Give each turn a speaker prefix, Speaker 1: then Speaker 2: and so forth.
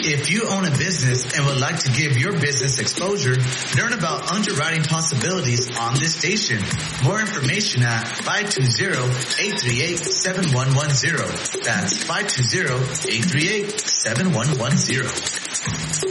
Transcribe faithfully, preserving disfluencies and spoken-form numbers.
Speaker 1: If you own a business and would like to give your business exposure, learn about underwriting possibilities on this station. More information at five two zero, eight three eight, seven one one zero. That's five two zero, eight three eight, seven one one zero.